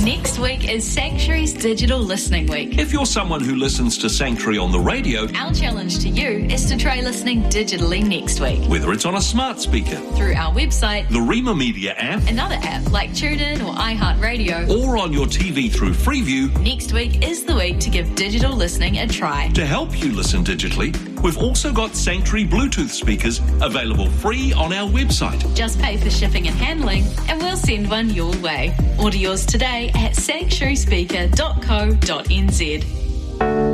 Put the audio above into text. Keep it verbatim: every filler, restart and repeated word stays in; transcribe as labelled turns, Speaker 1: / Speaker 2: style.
Speaker 1: Next week is Sanctuary's Digital Listening Week.
Speaker 2: If you're someone who listens to Sanctuary on the radio,
Speaker 1: our challenge to you is to try listening digitally next week.
Speaker 2: Whether it's on a smart speaker,
Speaker 1: through our website,
Speaker 2: the Rima Media app,
Speaker 1: another app like TuneIn or iHeartRadio,
Speaker 2: or on your T V through Freeview,
Speaker 1: next week is the week to give digital listening a try.
Speaker 2: To help you listen digitally, we've also got Sanctuary Bluetooth speakers available free on our website.
Speaker 1: Just pay for shipping and handling, and we'll send one your way. Order yours today at sanctuary speaker dot co dot n z.